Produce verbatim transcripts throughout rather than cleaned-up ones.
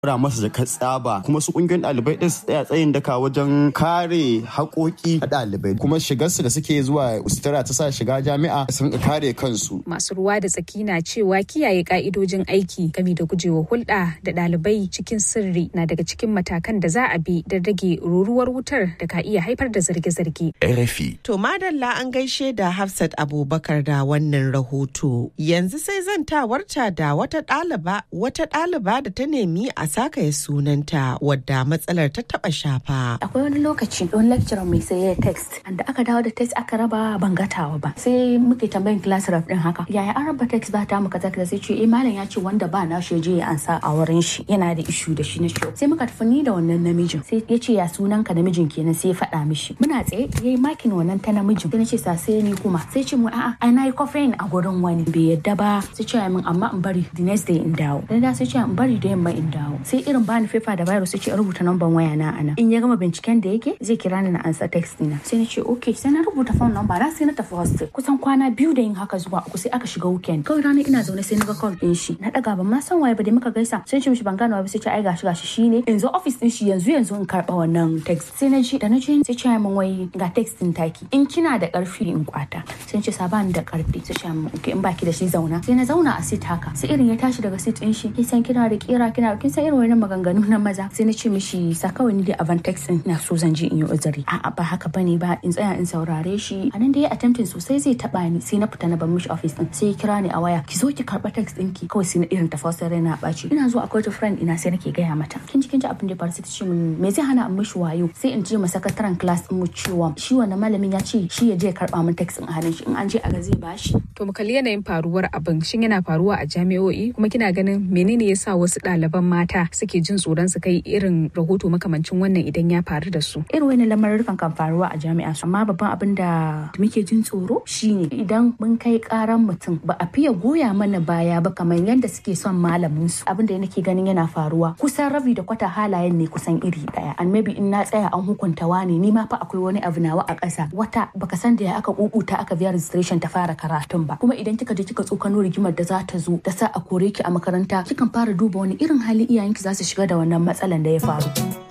ra masa jakar tsaba, kuma su kungiyoyin ɗalibai din su tsaya tsayin daka wajen kare haƙoƙi na ɗalibai, kuma shigarsu da suke zuwa sutura ta sa shiga jami'a sun kare kansu. Masu ruwa da tsaki na cewa kiyaye ka'idojin aiki game da gujewa hulɗa da ɗalibai cikin sirri na daga cikin matakan da za a bi da rage ruruwar wutar da ka iya haifar da zarge-zarge. R F I. To madalla an gaishe da Hafsat Abubakar da wannan rahoto. Yanzu sai zantawarta da wata ɗaliba, wata ɗaliba da ta nemi a sakaya sunanta wadda matsalar ta taɓa shafa. Akwai wani lokaci wani lecturer mai sai ya text, da aka dawo da text aka raba ban gatawa ba. Sai muke tambayin class rep din haka, yaya an raba text ba ta muka zaka sai ce eh malam ya ce wanda ba na shi je ya ansa a wurin shi yana da issue da shi na shi. Sai muka tafi ni da wannan namijin. Sai ya ce ya sunanka namijin kenan, sai ya faɗa mishi. Muna tsaye yayi makin wannan ta namijin. Sai na ce sa sai ni kuma. Sai ce mu a'a ai nayi coffee a gurin wani. Bai yadda ba. Sai ce min amma in bari the next day in dawo. Dan da sai ce in bari da yamma in dawo. Sai irin bani fefa da virus sai ce rubuta number waya na ana. In ya gama binciken da yake zai kira ni na ansa text dina. Sai na ce okay, sai na rubuta phone number na sai na tafi hostel. Kusan kwana biyu da yin haka zuwa uku sai aka shiga weekend. Kawai ranar ina zaune sai na ga call din shi. Na daga ban ma san waye ba, dai muka gaisa. Sai ce mishi ban gano ba, sai ce ai gashi gashi shine. Yanzu office din shi yanzu yanzu in karba wannan text. Sai na ji da na ji sai ce min wai ga text din taki. In kina da karfi in kwata. Sai ce saban da karfi. Sai ce min okay in baki da shi zauna. Sai na zauna a seat haka. Sai irin ya tashi daga seat din shi. Kin san kina da kira kina kin san irin wannan maganganu na maza. Sai na ce mishi sa kawai ni da avant text din ina so zan je in yi uzuri. A'a ba haka bane ba, in tsaya in saurare shi. Anan da ya attempting sosai zai taba ni. Sai na fita na bar mishi office din. Sai ya kira ni a waya. Ki zo ki karba text ɗinki. Kawai sai na irin tafasar raina baci. Ina zuwa akwai ta friend ina sai nake gaya mata. Kin ji kin ji abin da ya faru, sai ta ce min me zai hana in mishi wayo. Sai in je ma sakataren class din mu cewa shi wannan malamin ya ce shi ya je ya karba min text din a hannun shi. In an je a ga zai bashi. To mu kalli yanayin faruwar abin, shin yana faruwa a jami'o'i, kuma kina ganin menene yasa wasu ɗaliban mata suke jin tsoron su kai irin rahoto makamancin wannan idan ya faru da su? Irin wannan lamarin kan faruwa a jami'a, amma babban abin da muke jin tsoro shine idan mun kai karan mutum ba a fiye goya mana baya ba kamar yadda suke son malamin su. Abin da nake ganin yana faruwa kusan rabi da kwata halayen ne kusan iri daya, and maybe in na tsaya an hukunta wani ni ma fa akwai wani abu nawa a ƙasa. Wata baka san da ya aka kukuta aka biya registration ta fara karatun ba, kuma idan kika je kika tsokano rigimar da za ta zo da sa a kore ki a makaranta, kikan fara duba wani irin hali iyayenki za su shiga da wannan matsalan da ya faru.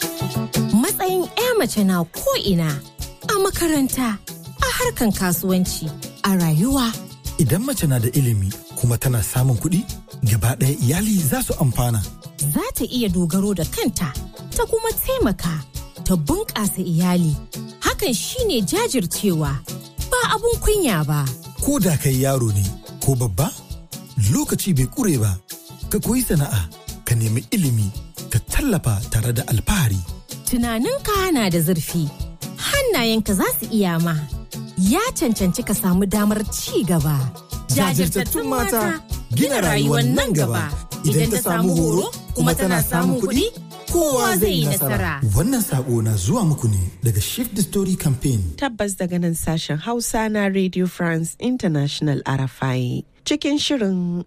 Matsayin 'ya mace na ko'ina, a makaranta, a harkan kasuwanci, a rayuwa. Idan mace na da ilimi kuma tana samun kuɗi, gaba ɗaya iyali za su amfana. Za ta iya dogaro da kanta, ta kuma taimaka, ta bunƙasa iyali. Hakan shine jajircewa, ba abun kunya ba. Ko da kai yaro ne ko babba, lokaci bai ƙure ba. Ka koyi sana'a, ka nemi ilimi, ka tallafa tare da alfahari. Tunaninka na da zurfi, hannayenka za su iya ma. Ya cancanci ka samu damar ci gaba. Jajirtattun mata gina rayuwar nan gaba. Idan ta samu horo kuma tana samun kuɗi, kowa zai yi nasara. Wannan sako na zuwa muku ne daga Shift the Story Campaign. Tabbas daga nan sashen Hausa na Radio France International R F I. Cikin shirin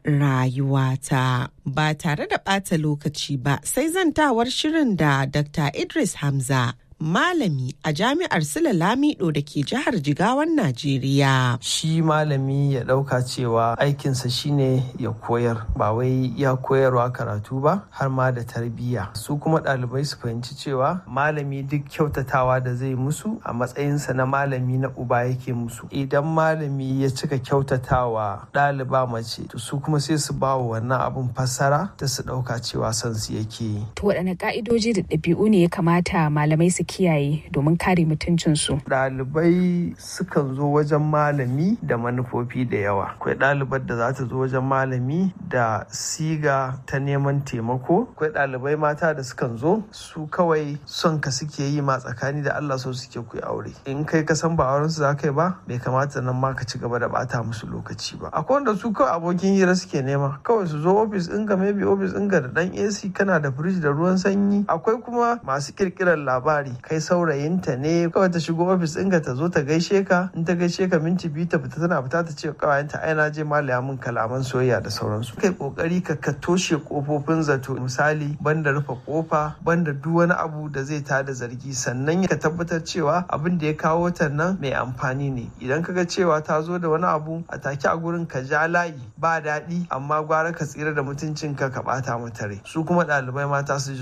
rayuwata ba tare da ɓata lokaci ba, sai zantawar shirin da Doctor Idris Hamza, malami a jami'ar Sule Lamido da ke jihar Jigawan Najeriya. Shi malami ya ɗauka cewa aikinsa shine ya koyar, ba wai ya koyarwa karatu ba har ma da tarbiyya. Su kuma ɗalibai su fahimci cewa malami duk kyautatawa da zai musu a matsayinsa na malami na uba yake musu. Idan malami ya cika kyautatawa ɗaliba mace, to su kuma sai su ba wa wannan abun fassara ta su ɗauka cewa son su yake yi. To waɗanne ƙa'idoji da ɗabi'u ne ya kamata malamai su kiyaye domin kare mutuncinsu? Ɗalibai sukan zo wajen malami da manufofi da yawa. Akwai ɗalibar da za ta zo wajen malami da siga ta neman taimako. Akwai ɗalibai mata da sukan zo su kawai son ka suke yi ma tsakani da Allah, so suke ku aure. In kai ka san ba auren su za ka yi ba, bai kamata nan ma ka ci gaba da bata musu lokaci ba. Akwai wanda su kawai abokin hira suke nema, kawai su zo ofis ɗinka, maybe ofis ɗinka da ɗan A C, kana da firij da ruwan sanyi. Akwai kuma masu ƙirƙirar labari kai saurayinta ne, kawai ta shigo ofis ɗinka ta zo ta gaishe ka, in ta gaishe ka minti biyu ta fita tana fita ta ce kawayenta ai na je malaya mun kalaman soyayya da sauransu. Kai kokari ka ka toshe kofofin zato, misali banda rufe kofa, banda duk wani abu da zai tada zargi, sannan ka tabbatar cewa abin da ya kawo ta nan mai amfani ne. Idan ka ga cewa ta zo da wani abu a take a gurin ka ja layi ba daɗi, amma gwara ka tsira da mutuncinka ka ɓata mata rai. Su kuma ɗalibai mata su